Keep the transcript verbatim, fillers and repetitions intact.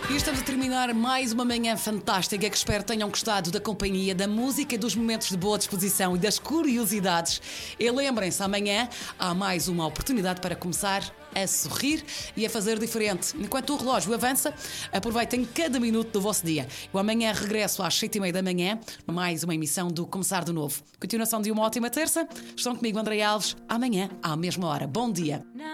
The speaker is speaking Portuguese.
E estamos a terminar mais uma manhã fantástica que espero tenham gostado da companhia, da música, dos momentos de boa disposição e das curiosidades. E lembrem-se, amanhã há mais uma oportunidade para começar a sorrir e a fazer diferente. Enquanto o relógio avança, aproveitem cada minuto do vosso dia. Eu amanhã regresso às sete e meia da manhã, mais uma emissão do Começar de Novo. Continuação de uma ótima terça. Estão comigo, André Alves, amanhã à mesma hora. Bom dia.